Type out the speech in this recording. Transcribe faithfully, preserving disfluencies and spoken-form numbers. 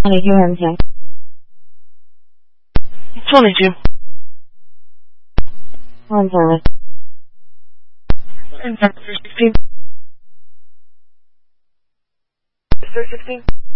twenty-two Wednesday. twenty-two. One service. And for sixteen. For sixteen.